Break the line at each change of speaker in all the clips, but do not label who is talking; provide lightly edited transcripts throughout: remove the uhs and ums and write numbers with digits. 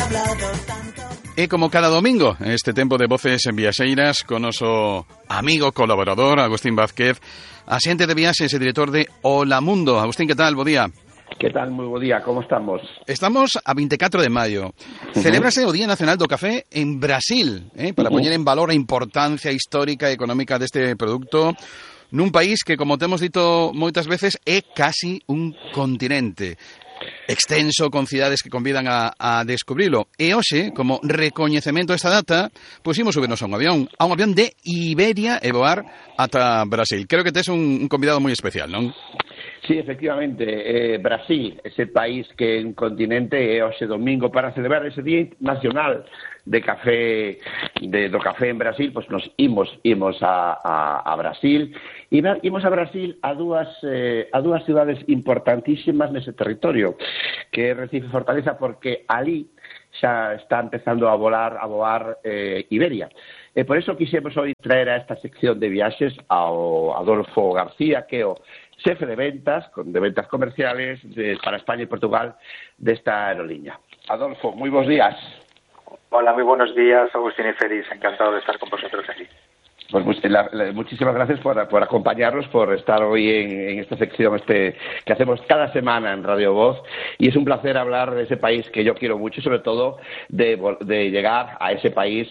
E como cada domingo, este tempo de Voces en Viaxeiras, con noso amigo colaborador, Agustín Vázquez, axente de viaxes e director de Hola Mundo. Agustín, que tal? Bo día.
Que tal? Moi bo día, como estamos?
Estamos a 24 de maio. Celébrase o Día Nacional do Café en Brasil, para poñer en valor a importancia histórica e económica deste produto nun país que, como temos dito moitas veces, é casi un continente extenso, con cidades que convidan a descubrilo. E hoxe, como recoñecemento a esta data, pois imos subirnos a un avión de Iberia e voar ata Brasil. Creo que tes un convidado moi especial, non?
Sí, efectivamente, Brasil, ese país que é un continente, e hoxe domingo para celebrar ese Día Nacional de Café, do café en Brasil, pois nos imos a Brasil, e imos a Brasil a dúas cidades importantísimas nese territorio, que é Recife e Fortaleza, porque ali xa está empezando a voar Iberia. E por eso quixemos hoy traer a esta sección de viaxes ao Adolfo García, que é o xefe de ventas comerciales para España e Portugal desta aerolínea. Adolfo, moi bons días.
Hola, muy buenos días, Agustín y Félix. Encantado de estar con vosotros aquí.
Pues muchísimas gracias por acompañarnos, por estar hoy en esta sección que hacemos cada semana en Radio Voz, y es un placer hablar de ese país que yo quiero mucho, y sobre todo de llegar a ese país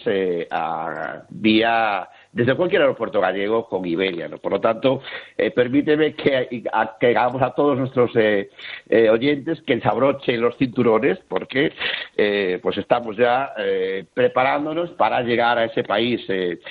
desde cualquier aeropuerto gallego con Iberia, ¿no? Por lo tanto, permíteme que hagamos a todos nuestros oyentes que se abrochen los cinturones, porque pues estamos ya preparándonos para llegar a ese país,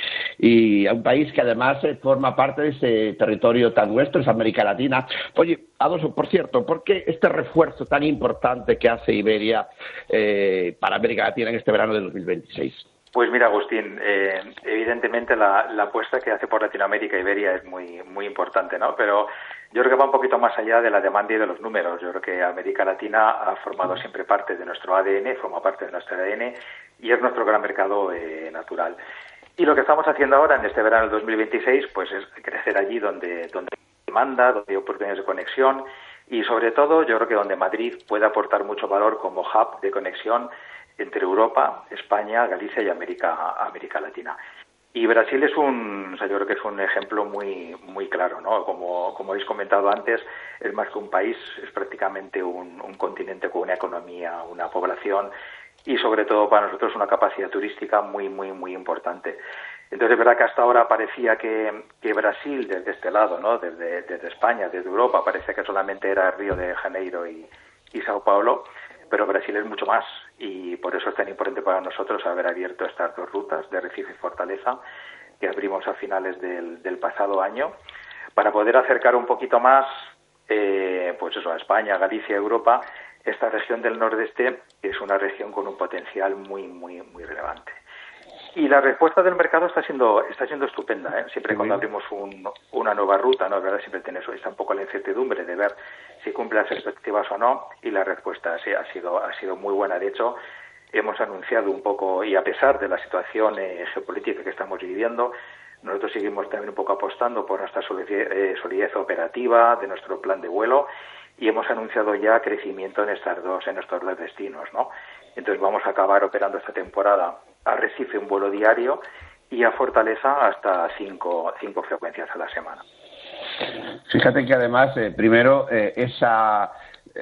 y a un país que además forma parte de ese territorio tan nuestro, es América Latina. Oye, Adolfo, por cierto, ¿por qué este refuerzo tan importante que hace Iberia para América Latina en este verano de 2026?
Pues mira, Agustín, evidentemente la apuesta que hace por Latinoamérica Iberia es muy importante, ¿no? Pero yo creo que va un poquito más allá de la demanda y de los números. Yo creo que América Latina ha formado siempre parte de nuestro ADN, forma parte de nuestro ADN y es nuestro gran mercado natural. Y lo que estamos haciendo ahora en este verano del 2026 pues es crecer allí donde hay demanda, donde hay oportunidades de conexión y sobre todo yo creo que donde Madrid puede aportar mucho valor como hub de conexión entre Europa, España, Galicia y América Latina. Y Brasil yo creo que es un ejemplo muy claro, ¿no? Como habéis comentado antes, es más que un país, es prácticamente un continente con una economía, una población y sobre todo para nosotros una capacidad turística muy importante. Entonces es verdad que hasta ahora parecía que Brasil desde este lado, ¿no? Desde España, desde Europa, parecía que solamente era Río de Janeiro y Sao Paulo, pero Brasil es mucho más y por eso es tan importante para nosotros haber abierto estas dos rutas de Recife y Fortaleza que abrimos a finales del pasado año para poder acercar un poquito más pues eso, a España, Galicia, Europa, esta región del nordeste es una región con un potencial muy relevante. Y la respuesta del mercado está siendo estupenda, ¿eh? Siempre cuando abrimos una nueva ruta, ¿no? ¿Verdad? Siempre tienes un poco la incertidumbre de ver si cumple las expectativas o no, y la respuesta sí ha sido muy buena. De hecho, hemos anunciado un poco, y a pesar de la situación geopolítica que estamos viviendo, nosotros seguimos también un poco apostando por nuestra solidez operativa, de nuestro plan de vuelo, y hemos anunciado ya crecimiento en estos dos destinos, ¿no? Entonces vamos a acabar operando esta temporada a Recife un vuelo diario y a Fortaleza hasta cinco frecuencias a la semana.
Fíjate que además, primero, esa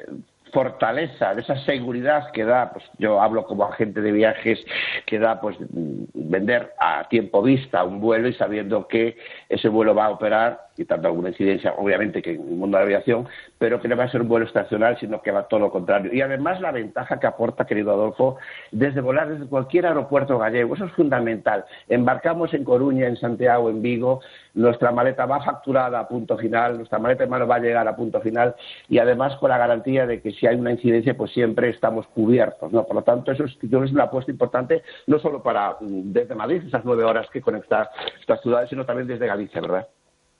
fortaleza, de esa seguridad que da, pues yo hablo como agente de viajes, que da pues vender a tiempo vista un vuelo y sabiendo que ese vuelo va a operar, y tanto alguna incidencia, obviamente, que en el mundo de la aviación, pero que no va a ser un vuelo estacional, sino que va todo lo contrario. Y además la ventaja que aporta, querido Adolfo, desde volar desde cualquier aeropuerto gallego, eso es fundamental. Embarcamos en Coruña, en Santiago, en Vigo, nuestra maleta va facturada a punto final, nuestra maleta de mano va a llegar a punto final, y además con la garantía de que si hay una incidencia, pues siempre estamos cubiertos, ¿no? Por lo tanto, eso es una apuesta importante, no solo para desde Madrid, esas 9 horas que conectar estas ciudades, sino también desde Galicia, ¿verdad?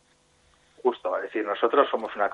Justo, es decir, nosotros somos una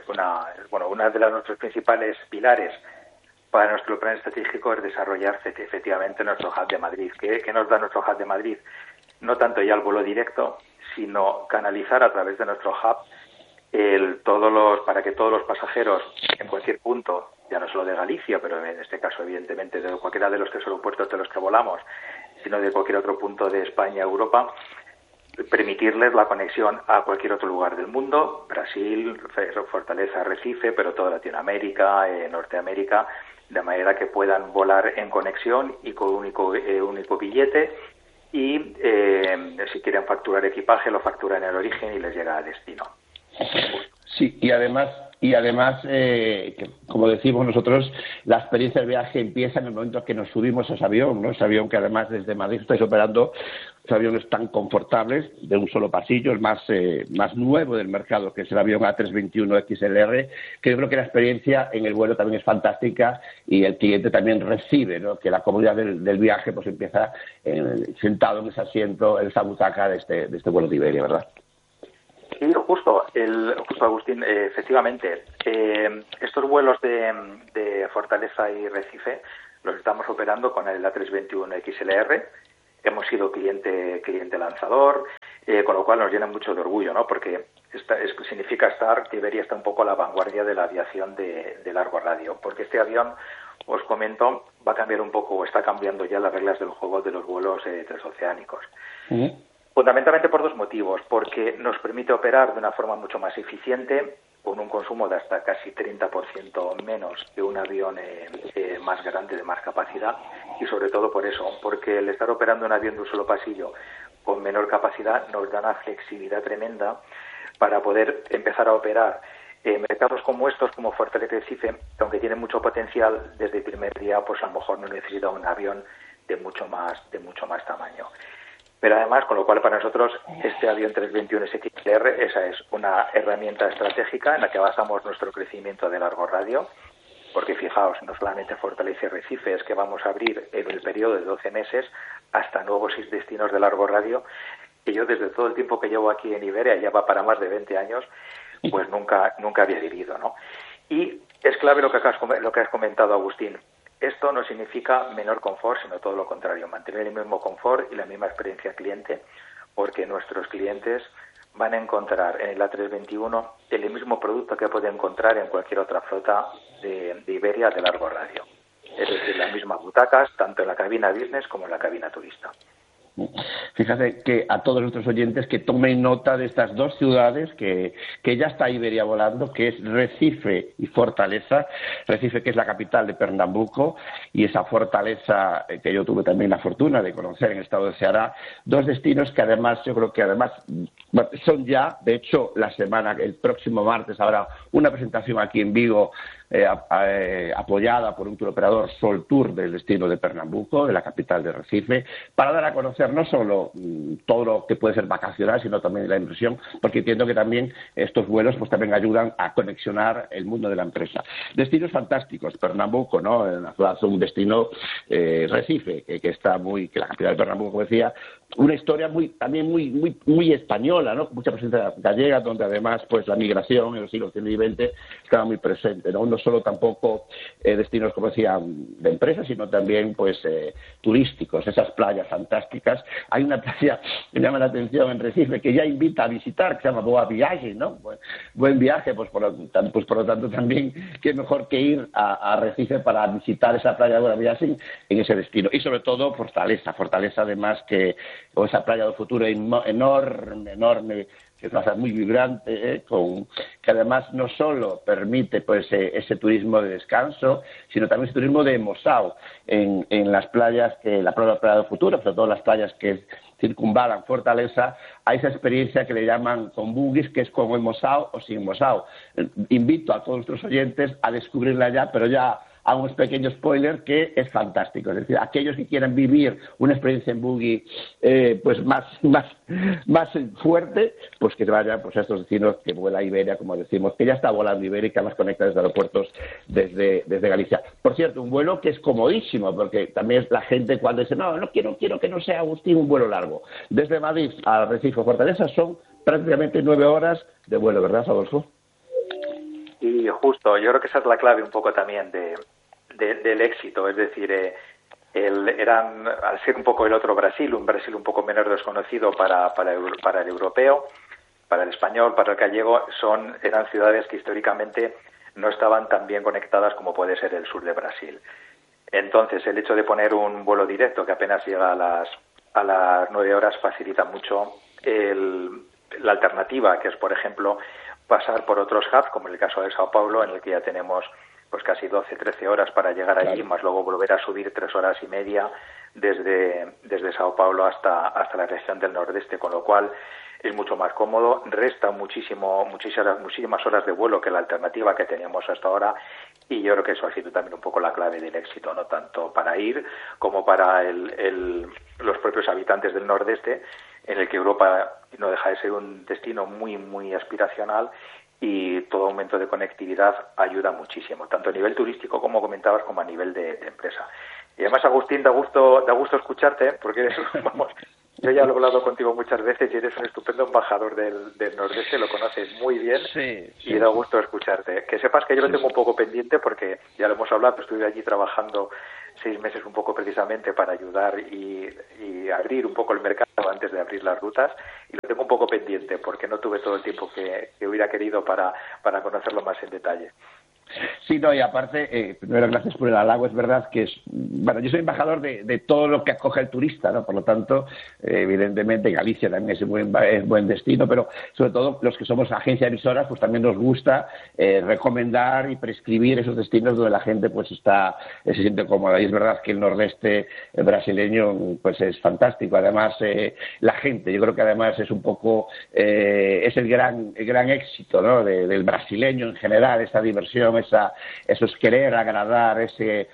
de nuestros principales pilares para nuestro plan estratégico es desarrollar efectivamente nuestro hub de Madrid. ¿Qué nos da nuestro hub de Madrid? No tanto ya el vuelo directo, sino canalizar a través de nuestro hub para que todos los pasajeros en cualquier punto ya no solo de Galicia, pero en este caso evidentemente de cualquiera de los tres aeropuertos de los que volamos, sino de cualquier otro punto de España, Europa, permitirles la conexión a cualquier otro lugar del mundo, Brasil, Fortaleza, Recife, pero toda Latinoamérica, Norteamérica, de manera que puedan volar en conexión y con único billete, y si quieren facturar equipaje lo facturan en el origen y les llega a destino.
Sí, y además como decimos nosotros, la experiencia del viaje empieza en el momento en que nos subimos a ese avión, ¿no? Ese avión que además desde Madrid estáis operando, esos aviones tan confortables, de un solo pasillo, el más nuevo del mercado, que es el avión A321 XLR, que yo creo que la experiencia en el vuelo también es fantástica y el cliente también recibe, ¿no? Que la comodidad del viaje pues empieza sentado en ese asiento, en esa butaca de este vuelo de Iberia, ¿verdad?
Sí, justo Agustín, efectivamente. Estos vuelos de Fortaleza y Recife los estamos operando con el A321 XLR. Hemos sido cliente lanzador, con lo cual nos llena mucho de orgullo, ¿no? Porque significa que Iberia está un poco a la vanguardia de la aviación de largo radio, porque este avión, os comento, va a cambiar un poco, está cambiando ya las reglas del juego de los vuelos transoceánicos. Uh-huh. Fundamentalmente por dos motivos, porque nos permite operar de una forma mucho más eficiente, con un consumo de hasta casi 30% menos que un avión más grande, de más capacidad, y sobre todo por eso, porque el estar operando un avión de un solo pasillo con menor capacidad nos da una flexibilidad tremenda para poder empezar a operar mercados como estos, como Fortaleza y Recife, que aunque tienen mucho potencial, desde el primer día pues a lo mejor no necesita un avión de mucho más tamaño. Pero además, con lo cual para nosotros este avión 321 XLR, esa es una herramienta estratégica en la que basamos nuestro crecimiento de largo radio, porque fijaos, no solamente Fortaleza y Recife, es que vamos a abrir en el periodo de 12 meses hasta nuevos 6 destinos de largo radio, que yo desde todo el tiempo que llevo aquí en Iberia, ya va para más de 20 años, pues nunca había vivido, ¿no? Y es clave lo que has comentado, Agustín. Esto no significa menor confort, sino todo lo contrario, mantener el mismo confort y la misma experiencia cliente, porque nuestros clientes van a encontrar en el A321 el mismo producto que pueden encontrar en cualquier otra flota de Iberia de largo radio. Es decir, las mismas butacas, tanto en la cabina business como en la cabina turista.
Fíjate que a todos nuestros oyentes que tomen nota de estas dos ciudades que ya está Iberia volando, que es Recife y Fortaleza. Recife, que es la capital de Pernambuco, y esa Fortaleza que yo tuve también la fortuna de conocer en el estado de Ceará. Dos destinos que además, yo creo que además son ya, de hecho, el próximo martes habrá una presentación aquí en Vigo apoyada por un turoperador, Sol Tour, del destino de Pernambuco, de la capital de Recife, para dar a conocer no solo todo lo que puede ser vacacional, sino también la inversión, porque entiendo que también estos vuelos pues también ayudan a conexionar el mundo de la empresa. Destinos fantásticos, Pernambuco, ¿no? En la ciudad, un destino Recife, que está que la capital de Pernambuco, como decía, una historia también muy española, ¿no? Mucha presencia gallega, donde además pues la migración en los siglos XIX y XX estaba muy presente, ¿no? No solo tampoco destinos, como decía, de empresas, sino también pues turísticos, esas playas fantásticas. Hay una playa que me llama la atención en Recife, que ya invita a visitar, que se llama Boa Viaje, ¿no? Buen viaje, pues por lo tanto también qué mejor que ir a Recife para visitar esa playa de Boa Viaje en ese destino. Y sobre todo Fortaleza además, que esa playa del futuro enorme, que es una ciudad muy vibrante, que además no solo permite pues ese turismo de descanso, sino también ese turismo de mosao en las playas, la playa del futuro, sobre todo las playas que circunvalan Fortaleza, a esa experiencia que le llaman con buggies, que es con el mosao o sin mosao. Invito a todos nuestros oyentes a descubrirla ya, pero ya hago un pequeño spoiler que es fantástico. Es decir, aquellos que quieran vivir una experiencia en buggy pues más fuerte, pues que vayan pues a estos destinos que vuela Iberia, como decimos, que ya está volando Iberia y que además conecta desde aeropuertos desde Galicia. Por cierto, un vuelo que es comodísimo, porque también la gente cuando dice no quiero que no sea, Agustín, un vuelo largo. Desde Madrid a Recife o Fortaleza son prácticamente 9 horas de vuelo, ¿verdad, Adolfo?
Y justo, yo creo que esa es la clave un poco también del éxito, es decir, al ser un poco el otro Brasil, un Brasil un poco menos desconocido para el europeo, para el español, para el gallego, eran ciudades que históricamente no estaban tan bien conectadas como puede ser el sur de Brasil. Entonces, el hecho de poner un vuelo directo que apenas llega a las 9 horas facilita mucho la alternativa, que es, por ejemplo, pasar por otros hubs, como en el caso de Sao Paulo, en el que ya tenemos pues casi 12-13 horas para llegar allí, más luego volver a subir 3 horas y media desde Sao Paulo hasta la región del nordeste, con lo cual es mucho más cómodo, resta muchísimas horas de vuelo que la alternativa que teníamos hasta ahora, y yo creo que eso ha sido también un poco la clave del éxito, no tanto para ir como para los propios habitantes del nordeste, en el que Europa no deja de ser un destino muy, muy aspiracional, y todo aumento de conectividad ayuda muchísimo, tanto a nivel turístico, como comentabas, como a nivel de empresa. Y además, Agustín, da gusto escucharte, porque eres, vamos, yo ya lo he hablado contigo muchas veces y eres un estupendo embajador del Nordeste, lo conoces muy bien, sí. Y da gusto escucharte. Que sepas que yo lo tengo un poco pendiente, porque ya lo hemos hablado, estuve allí trabajando 6 meses un poco precisamente para ayudar y abrir un poco el mercado antes de abrir las rutas, y lo tengo un poco pendiente porque no tuve todo el tiempo que hubiera querido para conocerlo más en detalle.
Sí, no, y aparte, primero, gracias por el halago. Es verdad que bueno, yo soy embajador de todo lo que acoge el turista, ¿no? Por lo tanto, evidentemente Galicia también es buen destino, pero sobre todo los que somos agencia emisoras, pues también nos gusta recomendar y prescribir esos destinos donde la gente pues se siente cómoda. Y es verdad que el nordeste brasileño pues es fantástico. Además, la gente, yo creo que además es un poco es el gran éxito, ¿no? Del brasileño en general, esa diversión, eso es querer agradar, ese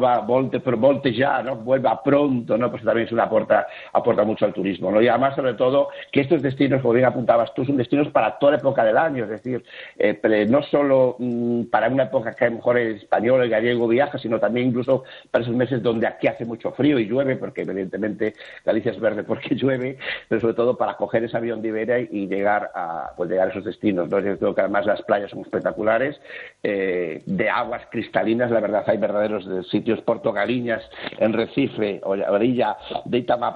volte ya, ¿no? Vuelva pronto, ¿no? Pues también aporta mucho al turismo, ¿no? Y además, sobre todo, que estos destinos, como bien apuntabas tú, son destinos para toda época del año, es decir, no solo para una época que a lo mejor el español, el gallego viaja, sino también incluso para esos meses donde aquí hace mucho frío y llueve, porque evidentemente Galicia es verde porque llueve, pero sobre todo para coger ese avión de Iberia y llegar a esos destinos, ¿no? Yo creo que además las playas son espectaculares, de aguas cristalinas, la verdad, hay verdaderos sitios, Porto Galiñas, en Recife, orilla de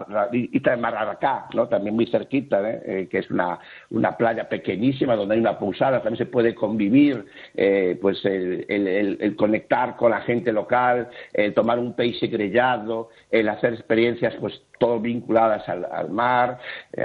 Itamaracá, ¿no? También muy cerquita, que es una playa pequeñísima donde hay una pousada, también se puede convivir, pues el conectar con la gente local, el tomar un peixe grellado, el hacer experiencias pues todo vinculadas al mar,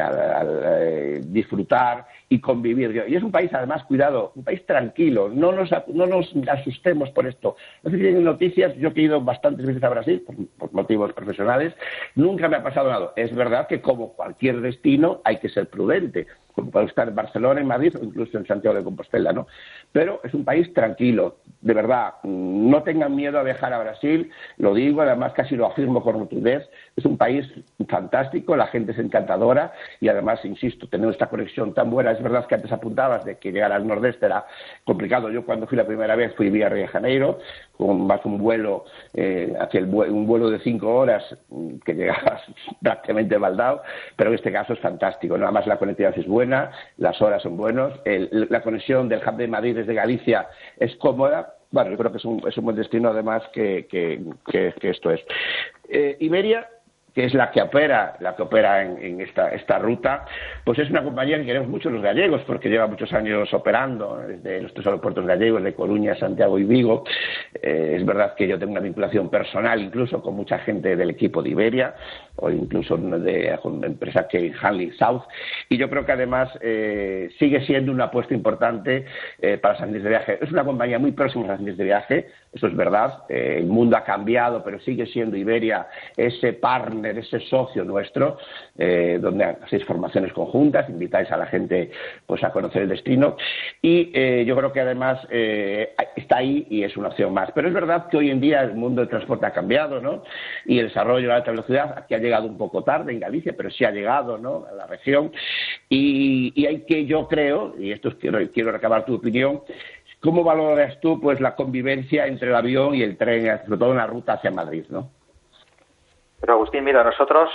al disfrutar y convivir. Y es un país, además, cuidado, un país tranquilo, no nos asustemos por esto. No sé si tienen noticias, yo he ido bastantes veces a Brasil, por motivos profesionales, nunca me ha pasado nada. Es verdad que, como cualquier destino, hay que ser prudente, como puede estar en Barcelona, en Madrid o incluso en Santiago de Compostela, ¿no? Pero es un país tranquilo, de verdad, no tengan miedo a viajar a Brasil, lo digo, además casi lo afirmo con rotundez, es un país fantástico, la gente es encantadora y además, insisto, tener esta conexión tan buena. Es verdad que antes apuntabas de que llegar al nordeste era complicado. Yo cuando fui la primera vez fui vía Río de Janeiro, con más un vuelo un vuelo de 5 horas que llegabas prácticamente baldado, pero en este caso es fantástico, ¿no? Además la conectividad es buena, las horas son buenas, la conexión del hub de Madrid desde Galicia es cómoda. Bueno, yo creo que es un buen destino, además, que esto es. Iberia, que es la que opera en esta ruta, pues es una compañía que queremos mucho los gallegos, porque lleva muchos años operando desde nuestros aeropuertos gallegos de Coruña, Santiago y Vigo. Es verdad que yo tengo una vinculación personal incluso con mucha gente del equipo de Iberia, o incluso con una empresa que en Hanley South, y yo creo que además sigue siendo una apuesta importante para las agencias de viaje. Es una compañía muy próxima a las agencias de viaje, eso es verdad. El mundo ha cambiado, pero sigue siendo Iberia ese partner, ese socio nuestro, donde hacéis formaciones conjuntas, invitáis a la gente pues a conocer el destino, y yo creo que además está ahí y es una opción más. Pero es verdad que hoy en día el mundo del transporte ha cambiado, ¿no? Y el desarrollo de la alta velocidad aquí ha llegado un poco tarde en Galicia, pero sí ha llegado, ¿no?, a la región, y hay que, yo creo, y esto quiero recabar tu opinión, ¿cómo valoras tú pues la convivencia entre el avión y el tren, sobre todo en la ruta hacia Madrid, ¿no?
Pero Agustín, mira, nosotros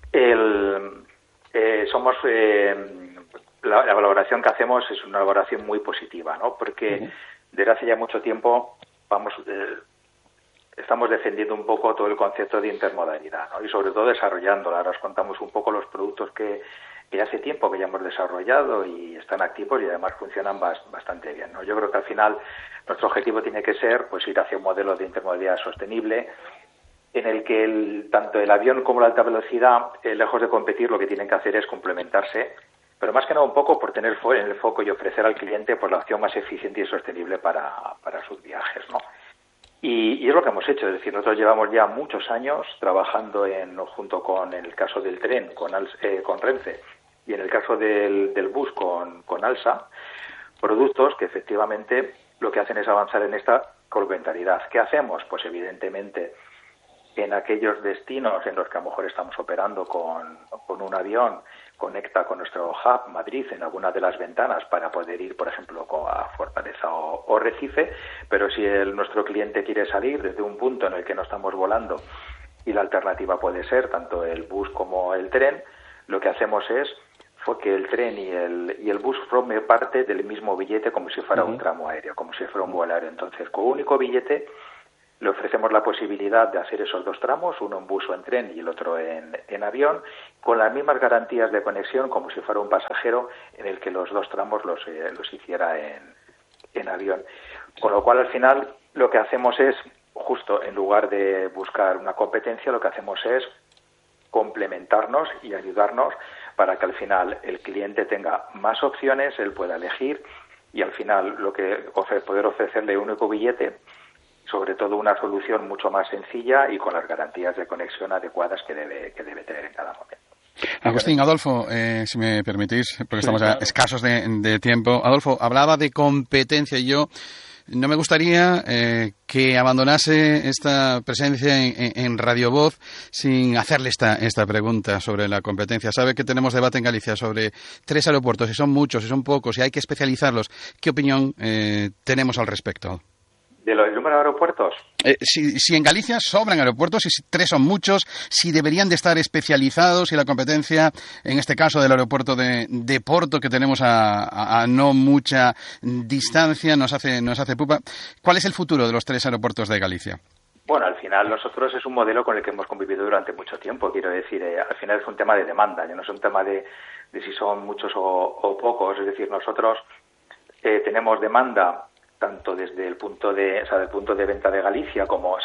somos la valoración que hacemos es una valoración muy positiva, ¿no? Porque desde hace ya mucho tiempo estamos defendiendo un poco todo el concepto de intermodalidad, ¿no? Y sobre todo desarrollándola. Ahora os contamos un poco los productos que hace tiempo que ya hemos desarrollado y están activos y además funcionan bastante bien, ¿no? Yo creo que al final nuestro objetivo tiene que ser pues ir hacia un modelo de intermodalidad sostenible en el que tanto el avión como la alta velocidad, lejos de competir, lo que tienen que hacer es complementarse, pero más que nada un poco por tener en el foco y ofrecer al cliente pues la opción más eficiente y sostenible para sus viajes, ¿no? Y es lo que hemos hecho, es decir, nosotros llevamos ya muchos años trabajando junto con, en el caso del tren, con Renfe, y en el caso del bus con ALSA, productos que efectivamente lo que hacen es avanzar en esta complementariedad. ¿Qué hacemos? Pues evidentemente en aquellos destinos en los que a lo mejor estamos operando con un avión, conecta con nuestro hub Madrid en alguna de las ventanas para poder ir, por ejemplo, a Fortaleza o Recife, pero si nuestro cliente quiere salir desde un punto en el que no estamos volando y la alternativa puede ser tanto el bus como el tren, lo que hacemos es que el tren y el bus forme parte del mismo billete como si fuera un tramo aéreo, como si fuera un vuelo aéreo. Entonces, con un único billete le ofrecemos la posibilidad de hacer esos dos tramos, uno en bus o en tren y el otro en avión, con las mismas garantías de conexión como si fuera un pasajero en el que los dos tramos los hiciera en avión. Con lo cual, al final, lo que hacemos es, justo en lugar de buscar una competencia, lo que hacemos es complementarnos y ayudarnos para que al final el cliente tenga más opciones, él pueda elegir y al final poder ofrecerle un único billete, sobre todo una solución mucho más sencilla y con las garantías de conexión adecuadas que debe tener en cada momento.
Agustín, Adolfo, si me permitís, porque estamos ya escasos de tiempo. Adolfo, hablaba de competencia y yo no me gustaría que abandonase esta presencia en Radio Voz sin hacerle esta pregunta sobre la competencia. Sabe que tenemos debate en Galicia sobre 3 aeropuertos, si son muchos, si son pocos, si hay que especializarlos. ¿Qué opinión tenemos al respecto?
¿De los número de aeropuertos?
Si en Galicia sobran aeropuertos, si 3 son muchos, si deberían de estar especializados, si la competencia, en este caso del aeropuerto de Porto, que tenemos a no mucha distancia, nos hace pupa. ¿Cuál es el futuro de los 3 aeropuertos de Galicia?
Bueno, al final nosotros es un modelo con el que hemos convivido durante mucho tiempo. Quiero decir, al final es un tema de demanda, ya no es un tema de si son muchos o pocos. Es decir, nosotros tenemos demanda tanto desde el punto de venta de Galicia como,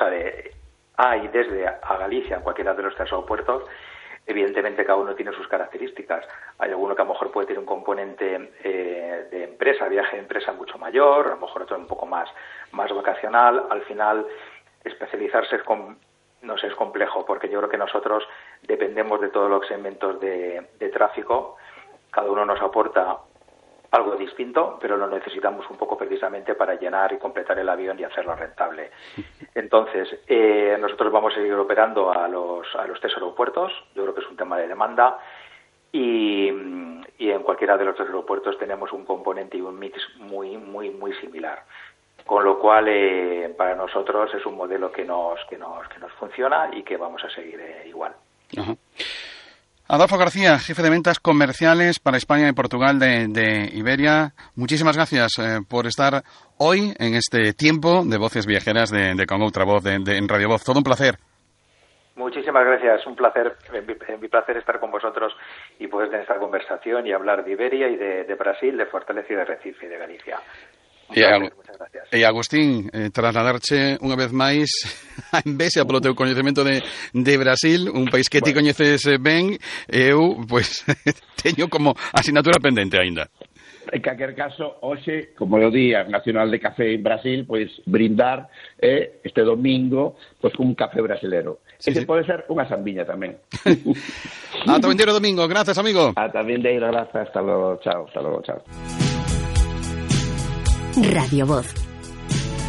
desde a Galicia en cualquiera de los 3 aeropuertos. Evidentemente cada uno tiene sus características. Hay alguno que a lo mejor puede tener un componente de empresa, viaje de empresa mucho mayor, a lo mejor otro un poco más vacacional. Al final especializarse es complejo, porque yo creo que nosotros dependemos de todos los segmentos de tráfico. Cada uno nos aporta algo distinto, pero lo necesitamos un poco precisamente para llenar y completar el avión y hacerlo rentable. Entonces, nosotros vamos a seguir operando a los 3 aeropuertos. Yo creo que es un tema de demanda y en cualquiera de los 3 aeropuertos tenemos un componente y un mix muy similar. Con lo cual, para nosotros es un modelo que nos funciona y que vamos a seguir igual.
Ajá. Adolfo García, jefe de ventas comerciales para España y Portugal de Iberia. Muchísimas gracias por estar hoy en este tiempo de Voces Viajeras de Con Outra Voz en Radio Voz. Todo un placer.
Muchísimas gracias. Un placer, mi placer estar con vosotros y poder tener esta conversación y hablar de Iberia y de Brasil, de Fortaleza y de Recife y de Galicia. Muchas gracias.
E Agustín, trasladarche unha vez máis a Envexa polo teu coñecemento de Brasil, un país que ti coñeces ben, e eu, pois, teño como asignatura pendente aínda.
En calquer caso, hoxe, como é o Día Nacional de Café en Brasil, pois brindar este domingo pois un café brasilero. Ese pode ser unha sambiña tamén.
Ata o vindeiro domingo, gracias, amigo.
Ata o vindeiro, gracias, hasta logo, chao.
Radio Voz.